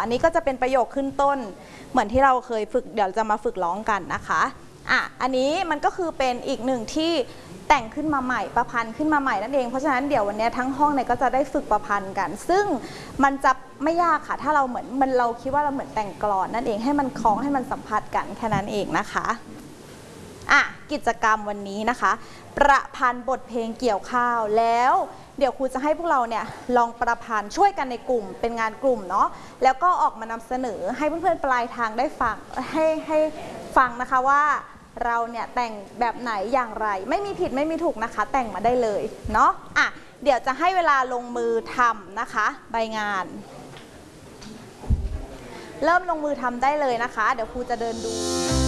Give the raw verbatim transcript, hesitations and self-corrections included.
อันนี้ก็จะเป็นประโยคขึ้นต้นเหมือนที่เราเคยฝึกเดี๋ยวจะมาฝึกร้องกันนะคะอ่ะอันนี้มันก็คือเป็นอีกหนึ่งที่แต่งขึ้นมาใหม่ประพันธ์ขึ้นมาใหม่นั่นเองเพราะฉะนั้นเดี๋ยววันนี้ทั้งห้องเนี่ยก็จะได้ฝึกประพันธ์กันซึ่งมันจะไม่ยากค่ะถ้าเราเหมือนมันเราคิดว่าเราเหมือนแต่งกลอนนั่นเองให้มันคล้องให้มันสัมผัสกันแค่นั้นเองนะคะอ่ะกิจกรรมวันนี้นะคะประพันธ์บทเพลงเกี่ยวข้าวแล้วเดี๋ยวครูจะให้พวกเราเนี่ยลองประพันธ์ช่วยกันในกลุ่มเป็นงานกลุ่มเนาะแล้วก็ออกมานำเสนอให้เพื่อนๆปลายทางได้ฟังให้ให้ฟังนะคะว่าเราเนี่ยแต่งแบบไหนอย่างไรไม่มีผิดไม่มีถูกนะคะแต่งมาได้เลยเนาะอ่ะเดี๋ยวจะให้เวลาลงมือทำนะคะใบงานเริ่มลงมือทำได้เลยนะคะเดี๋ยวครูจะเดินดู